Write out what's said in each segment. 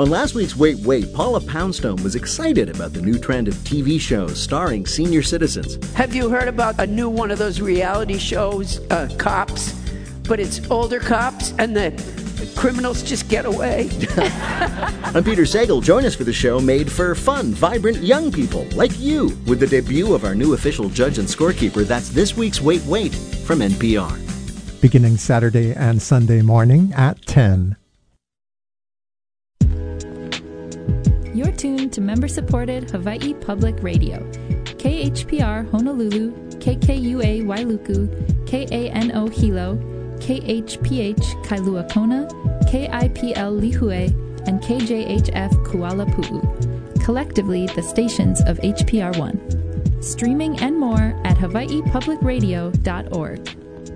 On last week's Wait, Wait, Paula Poundstone was excited about the new trend of TV shows starring senior citizens. Have you heard about a new one of those reality shows, Cops? But it's older cops and the criminals just get away. I'm Peter Sagal. Join us for the show made for fun, vibrant young people like you with the debut of our new official judge and scorekeeper. That's this week's Wait, Wait from NPR. Beginning Saturday and Sunday morning at 10. You're tuned to member-supported Hawaii Public Radio. KHPR Honolulu, KKUA Wailuku, KANO Hilo, KHPH Kailua Kona, KIPL Lihue, and KJHF Kuala Pu'u. Collectively, the stations of HPR1. Streaming and more at hawaiipublicradio.org.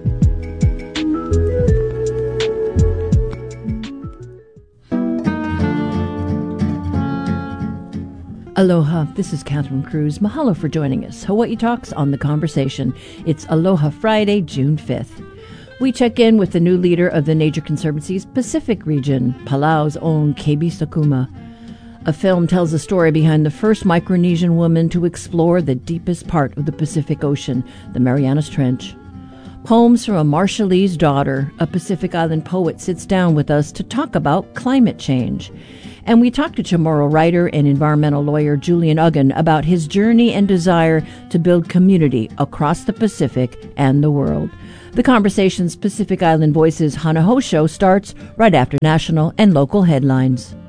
Aloha, this is Catherine Cruz. Mahalo for joining us. Hawaii Talks on The Conversation. It's Aloha Friday, June 5th. We check in with the new leader of the Nature Conservancy's Pacific region, Palau's own Kebi Sakuma. A film tells the story behind the first Micronesian woman to explore the deepest part of the Pacific Ocean, the Marianas Trench. Poems from a Marshallese daughter, a Pacific Island poet, sits down with us to talk about climate change. And we talked to Chamorro writer and environmental lawyer Julian Uggen about his journey and desire to build community across the Pacific and the world. The Conversation's Pacific Island Voices Hana Ho show starts right after national and local headlines.